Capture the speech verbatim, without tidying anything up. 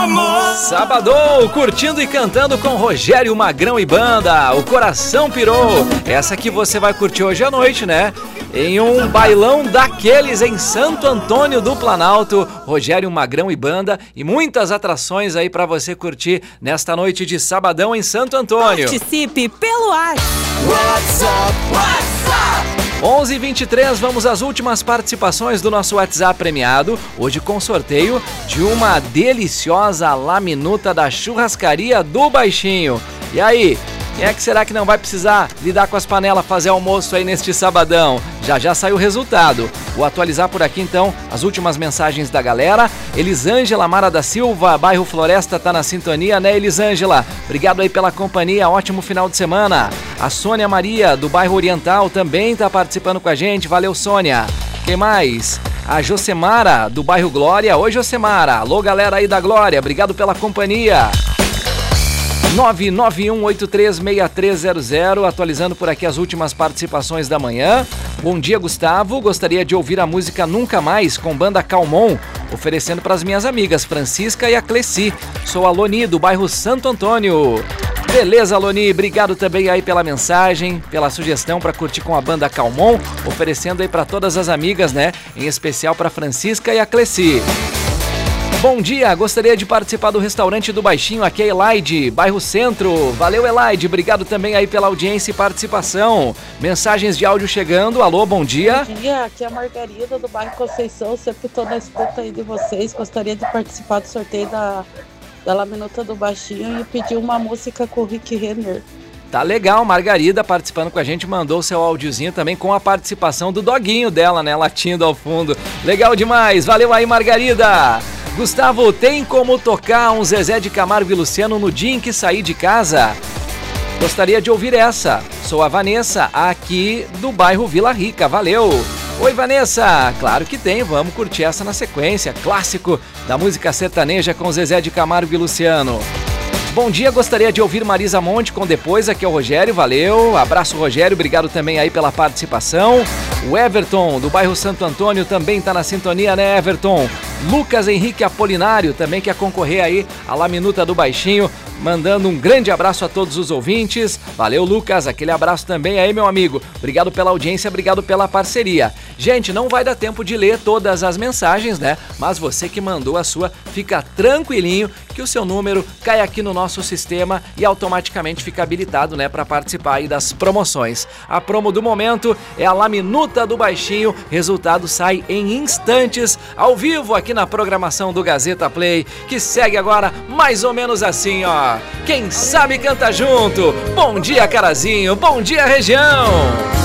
Sabadão, curtindo e cantando com Rogério Magrão e banda, o coração pirou. Essa que você vai curtir hoje à noite, né? Em um bailão daqueles em Santo Antônio do Planalto, Rogério Magrão e banda e muitas atrações aí pra você curtir nesta noite de sabadão em Santo Antônio. Participe pelo ar. WhatsApp, WhatsApp. onze e vinte e três, vamos às últimas participações do nosso WhatsApp premiado, hoje com sorteio de uma deliciosa laminuta da churrascaria do Baixinho. E aí, quem é que será que não vai precisar lidar com as panelas, fazer almoço aí neste sabadão? Já já saiu o resultado. Vou atualizar por aqui então as últimas mensagens da galera. Elisângela Mara da Silva, bairro Floresta, tá na sintonia, né, Elisângela? Obrigado aí pela companhia, ótimo final de semana. A Sônia Maria, do bairro Oriental, também tá participando com a gente. Valeu, Sônia. Quem mais? A Josemara, do bairro Glória. Oi, Josemara. Alô, galera aí da Glória. Obrigado pela companhia. nove nove um oito três seis três zero zero, atualizando por aqui as últimas participações da manhã. Bom dia, Gustavo. Gostaria de ouvir a música Nunca Mais, com banda Calmon, oferecendo para as minhas amigas Francisca e a Cleci. Sou a Loni, do bairro Santo Antônio. Beleza, Loni, obrigado também aí pela mensagem, pela sugestão para curtir com a banda Calmon, oferecendo aí para todas as amigas, né? Em especial para Francisca e a Cleci. Bom dia, gostaria de participar do restaurante do Baixinho, aqui é Elaide, bairro Centro. Valeu, Elaide, obrigado também aí pela audiência e participação. Mensagens de áudio chegando, alô, bom dia. Bom dia, aqui é a Margarida do bairro Conceição, sempre estou na escuta aí de vocês. Gostaria de participar do sorteio da, da Laminuta do Baixinho e pedir uma música com o Rick Renner. Tá legal, Margarida participando com a gente, mandou o seu áudiozinho também com a participação do doguinho dela, né, latindo ao fundo. Legal demais, valeu aí, Margarida. Gustavo, tem como tocar um Zezé de Camargo e Luciano no dia em que sair de casa? Gostaria de ouvir essa. Sou a Vanessa, aqui do bairro Vila Rica, valeu. Oi, Vanessa, claro que tem, vamos curtir essa na sequência. Clássico da música sertaneja com Zezé de Camargo e Luciano. Bom dia, gostaria de ouvir Marisa Monte com Depois, aqui é o Rogério, valeu. Abraço, Rogério, obrigado também aí pela participação. O Everton, do bairro Santo Antônio, também tá na sintonia, né, Everton? Lucas Henrique Apolinário, também quer concorrer aí à Laminuta do Baixinho, mandando um grande abraço a todos os ouvintes. Valeu, Lucas, aquele abraço também aí, meu amigo. Obrigado pela audiência, obrigado pela parceria. Gente, não vai dar tempo de ler todas as mensagens, né? Mas você que mandou a sua, fica tranquilinho que o seu número cai aqui no nosso sistema e automaticamente fica habilitado, né, para participar aí das promoções. A promo do momento é a Laminuta do Baixinho, resultado sai em instantes, ao vivo aqui na programação do Gazeta Play, que segue agora mais ou menos assim, ó. Quem sabe canta junto. Bom dia, Carazinho. Bom dia, região.